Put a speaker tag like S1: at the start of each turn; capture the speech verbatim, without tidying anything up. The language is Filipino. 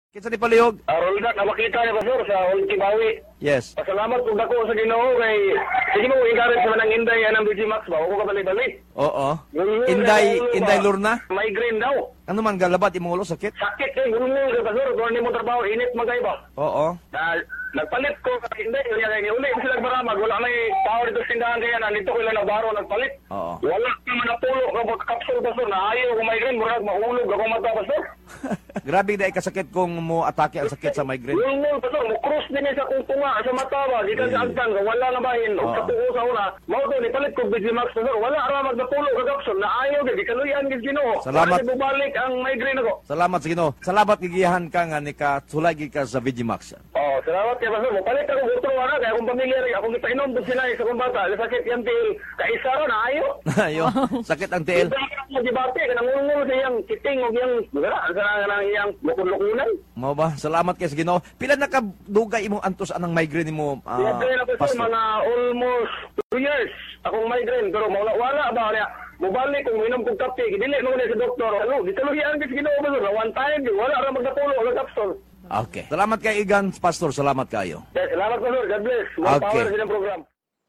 S1: Kinsa ni palihog?
S2: Aron na makita ni Pastor sa Ultimawi.
S1: Yes.
S2: Pasalamat kung dako sa Ginoo kay sige mo encourage man ang Inday anang B G Max ba ko ka bali-bali.
S1: Oo. Inday, Inday Lorna.
S2: Migraine daw.
S1: Ano man galabat imong ulo sakit?
S2: Sakit kay gulo ka Pastor, kung ni mo trabaho init magay ba.
S1: Oo.
S2: Na nagpalit ko kay Inday unya kay uli sila maramag wala may tao dito sa tindahan kaya nandito ko lang nabaro nagpalit.
S1: Oo.
S2: Wala ka man napulo ka mo kapsul Pastor na ayaw ko migraine murag mahulog ako mata Pastor.
S1: Grabe dai kasakit kung mo atake ang sakit sa migraine.
S2: Yung mo, pastor, mo cross din sa kung tunga, sa mata ba, di ka sa agtang, wala na bahin, o sa tuko sa una, mao to, nipalit ko B G Max, pastor, wala aramag na pulo, kagapson, na ayaw, di kaluyan, di Ginoo.
S1: Salamat.
S2: Para bubalik ang migraine ako.
S1: Salamat sa Ginoo. Salamat gigiyahan ka nga ni ka sulay gid ka sa B G Max.
S2: Oh, salamat kay pastor, mo palit ako gutro ana, kaya akong pamilya rin, akong ipainom doon sila sa kong bata, sakit yan til, kaisa ron, ayaw.
S1: Ayo, sakit ang tiil.
S2: Dibate, kanang ngulungul sa iyang kiting, o iyang, magara, kanang iyang lukun-lukunan.
S1: Mao ba? Salamat kay sa Ginoo. Pila na ka dugay imong antos anang migraine mo? Uh,
S2: Migraine ako sir, mga almost two years akong migraine, pero wala, wala ba niya. Mubalik kung minom kong kape, dili mo na sa doktor. Ano, di taluhian kasi Ginoo ba sir, one time, wala ra magdapulo, wala kapsul.
S1: Okay. Salamat kay Igan, Pastor. Salamat kayo.
S2: Salamat pastor, God bless. More
S1: Okay.
S2: power sa inyong program.